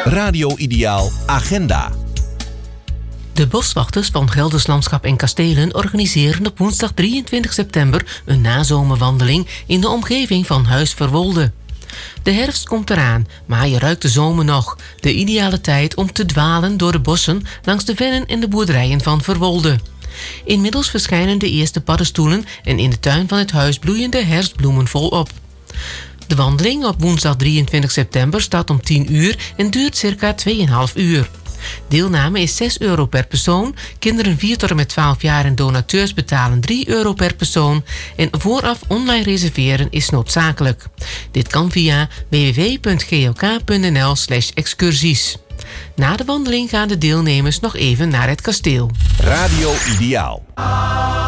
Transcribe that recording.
Radio Ideaal Agenda. De boswachters van Gelders Landschap en Kastelen organiseren op woensdag 23 september een nazomerwandeling in de omgeving van Huis Verwolde. De herfst komt eraan, maar je ruikt de zomer nog. De ideale tijd om te dwalen door de bossen langs de vennen en de boerderijen van Verwolde. Inmiddels verschijnen de eerste paddenstoelen en in de tuin van het huis bloeien de herfstbloemen volop. De wandeling op woensdag 23 september start om 10 uur en duurt circa 2,5 uur. Deelname is €6 per persoon. Kinderen 4 tot en met 12 jaar en donateurs betalen €3 per persoon. En vooraf online reserveren is noodzakelijk. Dit kan via www.glk.nl/excursies. Na de wandeling gaan de deelnemers nog even naar het kasteel. Radio Ideaal.